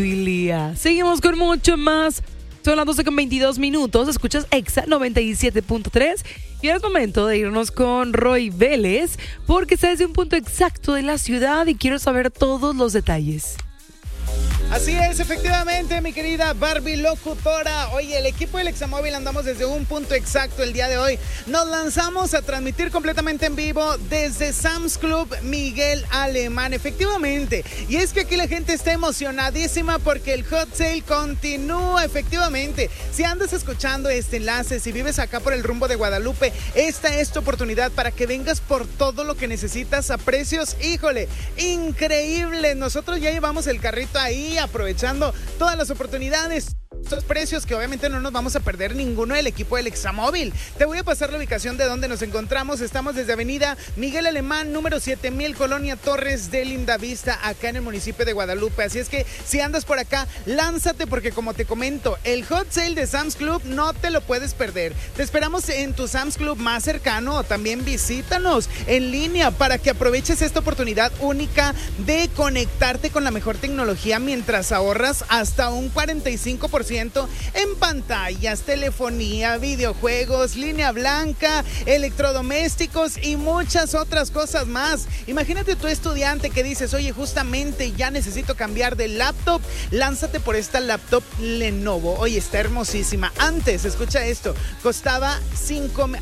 Seguimos con mucho más. Son las 12:22. Escuchas Exa 97.3. Y ahora es momento de irnos con Roy Vélez, porque está desde un punto exacto de la ciudad y quiero saber todos los detalles. Así es, efectivamente, mi querida Barbie locutora. Oye, el equipo del Examóvil andamos desde un punto exacto el día de hoy. Nos lanzamos a transmitir completamente en vivo desde Sam's Club Miguel Alemán, efectivamente. Y es que aquí la gente está emocionadísima porque el hot sale continúa, efectivamente. Si andas escuchando este enlace, si vives acá por el rumbo de Guadalupe, esta es tu oportunidad para que vengas por todo lo que necesitas a precios, híjole, increíbles. Nosotros ya llevamos el carrito ahí, aprovechando todas las oportunidades, estos precios que obviamente no nos vamos a perder ninguno del equipo del Examóvil. Te voy a pasar la ubicación de donde nos encontramos. Estamos desde Avenida Miguel Alemán, número 7000, Colonia Torres de Lindavista, acá en el municipio de Guadalupe. Así es que si andas por acá, lánzate porque, como te comento, el hot sale de Sam's Club no te lo puedes perder. Te esperamos en tu Sam's Club más cercano o también visítanos en línea para que aproveches esta oportunidad única de conectarte con la mejor tecnología mientras ahorras hasta un 45% en pantallas, telefonía, videojuegos, línea blanca, electrodomésticos y muchas otras cosas más. Imagínate tu estudiante que dices, oye, justamente ya necesito cambiar de laptop. Lánzate por esta laptop Lenovo. Oye, está hermosísima. Antes, escucha esto, costaba